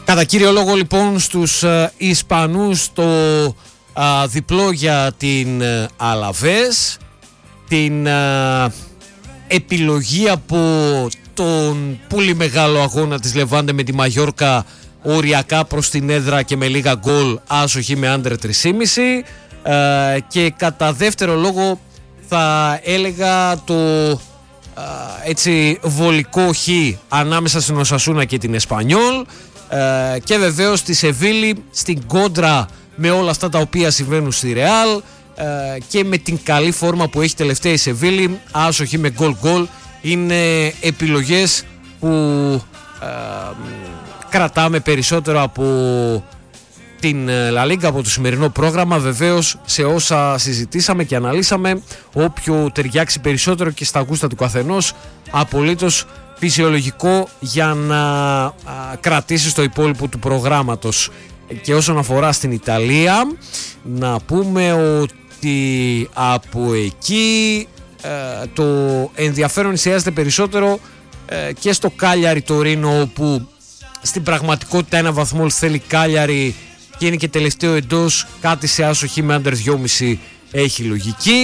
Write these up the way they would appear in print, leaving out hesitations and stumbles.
Κατά κύριο λόγο λοιπόν στους Ισπανούς το διπλό για την Αλαβές, την επιλογή από τον πολύ μεγάλο αγώνα της Λεβάντε με τη Μαγιόρκα οριακά προς την έδρα και με λίγα γκολ, άσοχη με άντρε 3,5, και κατά δεύτερο λόγο θα έλεγα το έτσι βολικό χ ανάμεσα στην Οσασούνα και την Εσπανιόλ, και βεβαίως τη Σεβίλη στην κόντρα με όλα αυτά τα οποία συμβαίνουν στη Ρεάλ, και με την καλή φόρμα που έχει τελευταία η Σεβίλη, άσοχη με γκολ, είναι επιλογές που κρατάμε περισσότερο από την La Liga, από το σημερινό πρόγραμμα. Βεβαίως σε όσα συζητήσαμε και αναλύσαμε, όποιο ταιριάξει περισσότερο και στα γούστα του καθενός, απολύτως φυσιολογικό για να κρατήσει το υπόλοιπο του προγράμματος. Και όσον αφορά στην Ιταλία, να πούμε ότι από εκεί το ενδιαφέρον εστιάζεται περισσότερο και στο Κάλιαρι Τωρίνο, όπου στην πραγματικότητα ένα βαθμό θέλει Κάλιαρι και είναι και τελευταίο εντός, κάτι σε άσοχη με άντρες 2,5 έχει λογική,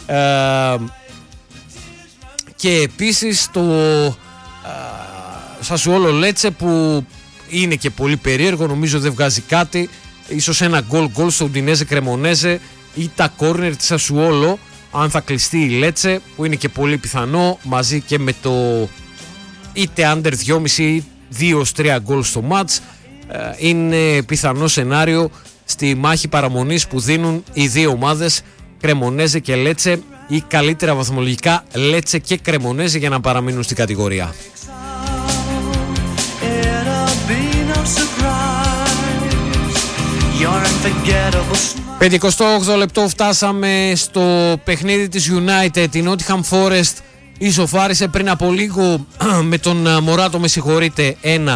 και επίσης το Σασουόλο Λέτσε, που είναι και πολύ περίεργο, νομίζω δεν βγάζει κάτι, ίσως ένα γκολ στο Ουντινέζε Κρεμονέζε ή τα κόρνερ της Σασουόλο, αν θα κλειστεί η Λέτσε, που είναι και πολύ πιθανό, μαζί και με το είτε άντερ 2,5 ή 2-3 γκολ στο μάτς, είναι πιθανό σενάριο στη μάχη παραμονής που δίνουν οι δύο ομάδες, Κρεμονέζε και Λέτσε, ή καλύτερα βαθμολογικά Λέτσε και Κρεμονέζε, για να παραμείνουν στην κατηγορία. 58 λεπτό φτάσαμε στο παιχνίδι της United. Η Nottingham Forest ισοφάρισε πριν από λίγο με τον Μωράτο, με συγχωρείτε, 1-1.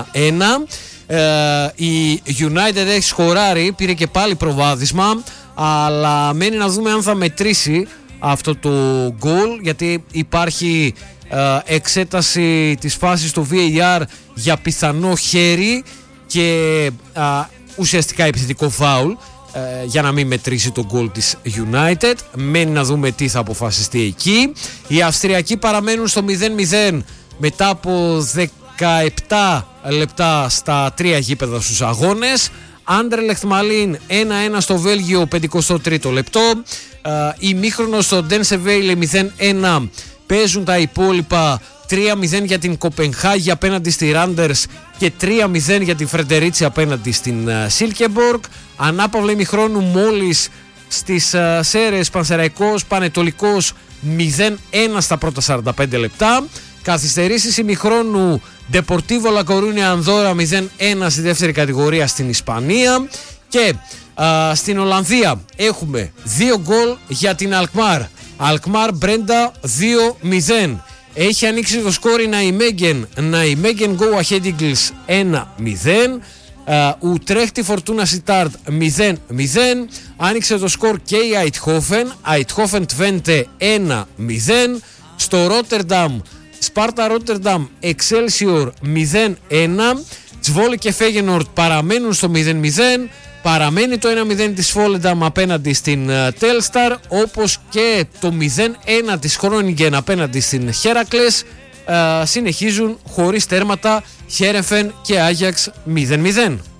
Η United έχει σκοράρει, πήρε και πάλι προβάδισμα, αλλά μένει να δούμε αν θα μετρήσει αυτό το γκολ, γιατί υπάρχει εξέταση της φάσης στο VAR για πιθανό χέρι και ουσιαστικά επιθετικό φάουλ, για να μην μετρήσει το γκολ της United. Μένει να δούμε τι θα αποφασιστεί εκεί. Οι Αυστριακοί παραμένουν στο 0-0 μετά από 17 λεπτά στα 3 γήπεδα στους αγώνες. Άντερλεχτ Μαλίν 1-1 στο Βέλγιο, 53ο λεπτό. Ημίχρονο στο Ντενσεβέιλε 0-1. Παίζουν τα υπόλοιπα. 3-0 για την Κοπενχάγη απέναντι στη Ράντερς και 3-0 για την Φρεντερίτσι απέναντι στην Σίλκεμποργκ. Ανάπαυλα ημιχρόνου μόλις στις Σέρες, Πανσεραϊκός Πανετολικός 0-1 στα πρώτα 45 λεπτά. Καθυστερήσεις ημιχρόνου Ντεπορτίβο Λακορούνια Ανδόρα 0-1 στη δεύτερη κατηγορία στην Ισπανία. Και στην Ολλανδία έχουμε 2 γκολ για την Αλκμάρ. Αλκμάρ Μπρέντα 2-0. Έχει ανοίξει το σκόρ η Ναϊμέγεν Go Ahead Eagles 1-0. Ουτρέχτη Φορτούνα Σιτάρτ 0-0. Άνοιξε το σκορ και η Αιτχόφεν Τβέντε 1-0. Στο Ρότερνταμ, Σπάρτα Ρότερνταμ Εξέλσιορ 0-1. Τσβόλι και Φέγενορτ παραμένουν στο 0-0. Παραμένει το 1-0 της Φόλενταμ απέναντι στην Τέλσταρ, όπως και το 0-1 της Χρόνιγκεν απέναντι στην Χέρακλες. Συνεχίζουν χωρίς τέρματα Χέρεφεν και Άγιαξ 0-0.